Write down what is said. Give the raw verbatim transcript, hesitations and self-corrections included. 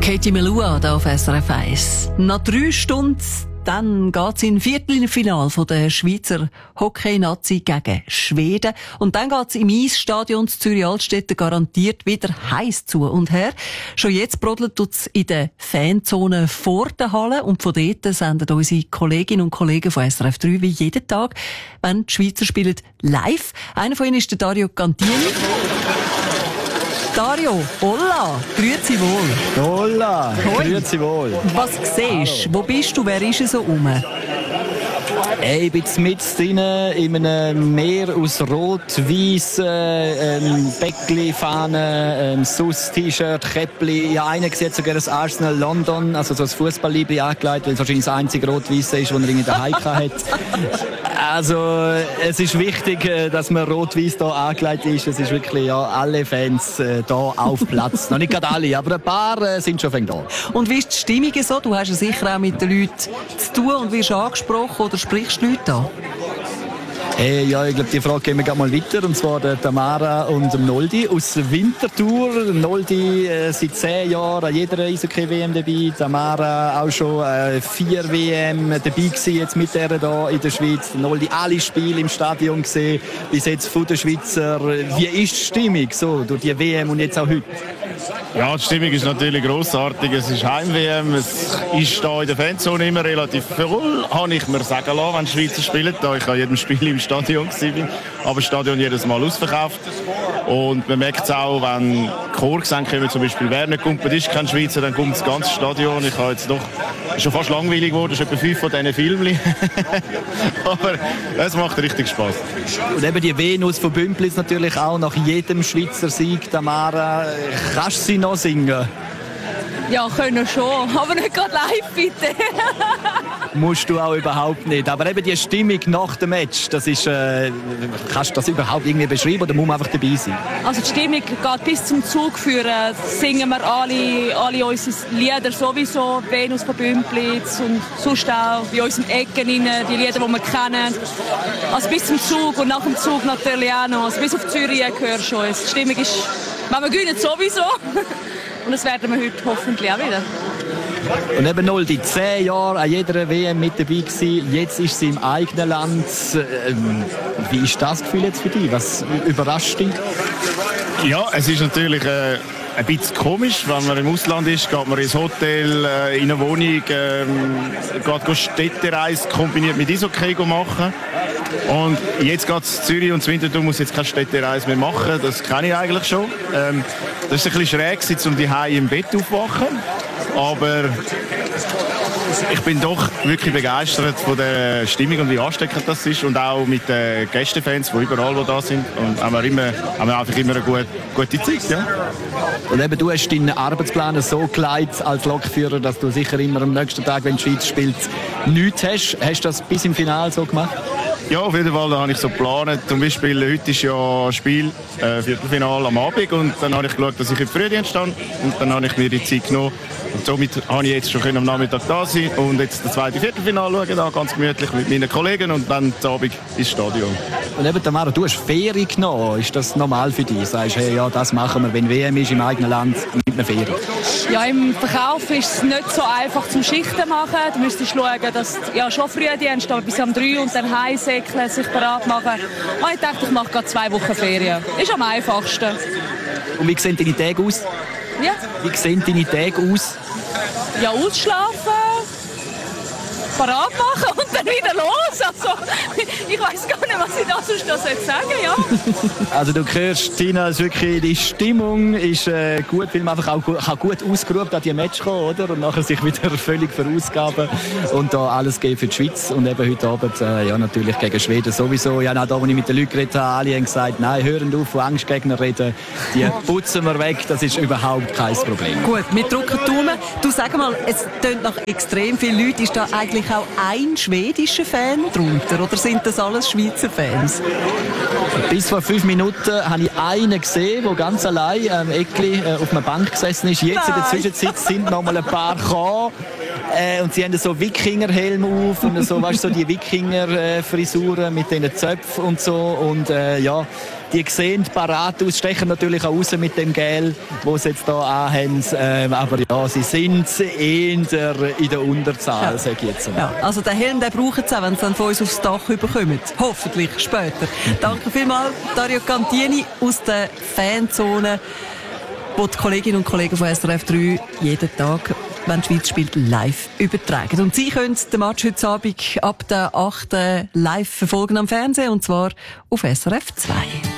Katie Melua hier auf S R F eins. Nach drei Stunden dann geht's in Viertelfinale von der Schweizer Hockey-Nazi gegen Schweden. Und dann geht's im Eisstadion Zürich-Altstetten garantiert wieder heiß zu und her. Schon jetzt brodelt tut's in der Fanzone vor der Halle. Und von dort senden unsere Kolleginnen und Kollegen von S R F drei wie jeden Tag, wenn die Schweizer spielen, live. Einer von ihnen ist der Dario Cantini. Dario, hola, grüezi wohl. Hola, grüezi wohl. Was siehst du? Wo bist du? Wer ist so rum? Hey, ich bin mit drin in einem Meer aus Rot, Weiss, äh, ähm, Bäckli, Fahne, ähm, Sus, T-Shirt, Käppli. Ja, einer sieht sogar das Arsenal London, also so das Fußballlibri angelegt, weil es wahrscheinlich das einzige Rot-Weiss ist, das er in der Heika hat. Also, es ist wichtig, dass man Rot-Weiss hier angelegt ist. Es ist wirklich, ja, alle Fans äh, hier auf Platz. Noch nicht gerade alle, aber ein paar äh, sind schon da. Und wie ist die Stimmung so? Du hast ja sicher auch mit den Leuten zu tun und wirst angesprochen oder sprichst du Leute an? Hey, ja, ich glaube, die Frage gehen wir gleich mal weiter. Und zwar der Tamara und dem Noldi aus der Winterthur. Noldi äh, seit zehn Jahren an jeder Eishockey-W M dabei. Tamara auch schon äh, vier W M dabei gewesen, jetzt mit der hier in der Schweiz. Noldi alle Spiele im Stadion gesehen, bis jetzt von den Schweizer. Wie ist die Stimmung so durch die W M und jetzt auch heute? Ja, die Stimmung ist natürlich grossartig. Es ist Heim-W M. Es ist hier in der Fanzone immer relativ voll, habe ich mir sagen lassen, wenn die Schweizer spielen. Da ich an jedem Spiel im Stadion war, aber das Stadion jedes Mal ausverkauft. Und man merkt es auch, wenn Chorgesänge kommen, zum Beispiel «Wer nicht kommt, ist kein Schweizer», dann kommt das ganze Stadion. Ich habe jetzt doch schon fast langweilig geworden, es ist etwa fünf von diesen Filmen. Aber es macht richtig Spass. Und eben die Venus von Bümpliz natürlich auch nach jedem Schweizer Sieg. Tamara, kannst du sie noch singen? Ja, können schon, aber nicht gerade live, bitte. Musst du auch überhaupt nicht. Aber eben die Stimmung nach dem Match, das ist, äh, kannst du das überhaupt irgendwie beschreiben oder muss man einfach dabei sein? Also die Stimmung geht bis zum Zug führen. Singen wir alle, alle unsere Lieder sowieso, Venus von Bümpliz und sonst auch in unseren Ecken rein, die Lieder, die wir kennen. Also bis zum Zug und nach dem Zug natürlich auch noch. Also bis auf Zürich hörst du uns. Die Stimmung ist, wenn wir gewinnen, sowieso. Und das werden wir heute hoffentlich auch wieder. Und eben Noldi, zehn Jahre an jeder W M mit dabei gewesen. Jetzt ist sie im eigenen Land. Ähm, wie ist das Gefühl jetzt für dich? Was überrascht dich? Ja, es ist natürlich äh, ein bisschen komisch, wenn man im Ausland ist, geht man ins Hotel, äh, in eine Wohnung, ähm, geht Städtereise kombiniert mit Eishockey machen. Und jetzt geht es Zürich und Winterthur muss jetzt keine Städtereise mehr machen, das kenne ich eigentlich schon. Ähm, das ist ein bisschen schräg, um die Hause im Bett aufwachen. Aber ich bin doch wirklich begeistert von der Stimmung und wie ansteckend das ist und auch mit den Gästefans, die überall wo da sind. Und haben wir, immer, haben wir einfach immer eine gute, gute Zeit. Ja. Und eben, du hast deinen Arbeitsplan so geleitet als Lokführer, dass du sicher immer am nächsten Tag, wenn die Schweiz spielt, nichts hast. Hast du das bis im Finale so gemacht? Ja, auf jeden Fall, da habe ich so geplant. Zum Beispiel, heute ist ja Spiel, äh, Viertelfinale am Abend und dann habe ich geschaut, dass ich im Frühdienst stand und dann habe ich mir die Zeit genommen. Und somit habe ich jetzt schon am Nachmittag da sein und jetzt das zweite Viertelfinale schauen, da ganz gemütlich mit meinen Kollegen und dann am Abend ins Stadion. Und eben, Tamara, du hast Ferien genommen. Ist das normal für dich? Sagst du, hey, ja, das machen wir, wenn W M ist im eigenen Land, mit einer Ferien? Ja, im Verkauf ist es nicht so einfach zum Schichten machen. Du müsstest schauen, dass du ja, schon früh dienst, aber bis um drei und dann heimsäckeln, sich bereit machen. Und ich dachte, ich mache gerade zwei Wochen Ferien. Ist am einfachsten. Und wie sehen deine Tage aus? Ja. Wie sehen deine Tage aus? Ja, ausschlafen, parat machen und dann wieder los. Also, ich weiss gar nicht, was ich da sonst noch sagen soll, ja. Also du hörst, Tina, ist wirklich, die Stimmung ist äh, gut, weil man einfach auch gut, kann gut ausgeruht an die Match kommen, oder? Und nachher sich wieder völlig verausgaben und da alles geben für die Schweiz. Und eben heute Abend, äh, ja, natürlich gegen Schweden sowieso. Ja, da, wo ich mit den Leuten geredet habe, alle haben gesagt, nein, hören auf, von Angstgegner reden. Die putzen wir weg, das ist überhaupt kein Problem. Gut, wir drücken die Daumen. Du, sag mal, es tönt nach extrem vielen Leuten. Ist da eigentlich auch ein schwedischer Fan drunter oder sind das alles Schweizer Fans? Bis vor fünf Minuten habe ich einen gesehen, der ganz allein am Eckli äh, auf einer Bank gesessen ist. Jetzt Nein. in der Zwischenzeit sind noch mal ein paar gekommen. Äh, und sie haben so Wikingerhelm auf und so, weißt, so die Wikinger-Frisuren mit den Zöpfen und so. Und äh, ja, die sehen parat aus, stechen natürlich auch raus mit dem Gel, das sie jetzt hier anhaben. Ähm, aber ja, sie sind eher in der Unterzahl, ja. sage ich jetzt mal. Ja, also den Helm, den brauchen sie auch, wenn sie dann von uns aufs Dach überkommen. Hoffentlich später. Danke vielmals, Dario Cantini aus der Fanzone, wo die Kolleginnen und Kollegen von S R F drei jeden Tag, wenn die Schweiz spielt, live übertragen. Und Sie können den Match heute Abend ab der achten live verfolgen am Fernsehen, und zwar auf S R F zwei.